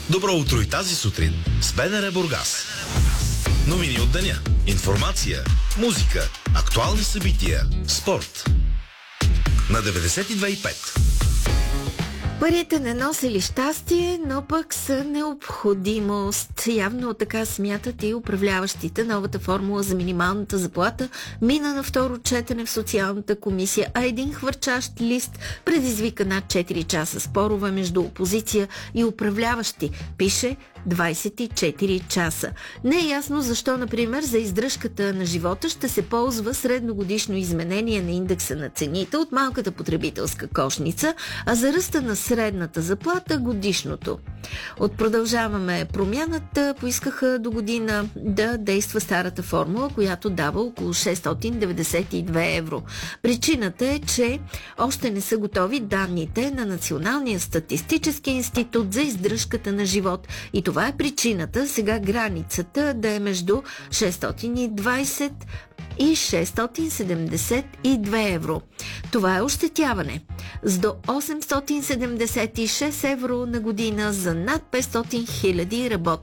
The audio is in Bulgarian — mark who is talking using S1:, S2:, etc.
S1: Добро утро и тази сутрин с БНР Бургас. Новини от деня, информация, музика, актуални събития, спорт. На 92,5.
S2: Парите не носили щастие, но пък са необходимост. Явно така смятат и управляващите. Новата формула за минималната заплата мина на второ четене в социалната комисия, а един хвърчащ лист предизвика над 4 часа спорове между опозиция и управляващи. Пише 24 часа. Не е ясно защо, например, за издръжката на живота ще се ползва средногодишно изменение на индекса на цените от малката потребителска кошница, а за ръста на средната заплата годишното. От Продължаваме промяната поискаха до година да действа старата формула, която дава около 692 евро. Причината е, че още не са готови данните на Националния статистически институт за издръжката на живот. И това е причината сега границата да е между 620 и 672 евро. Това е ощетяване с до 876 евро на година за над 500 000 работници.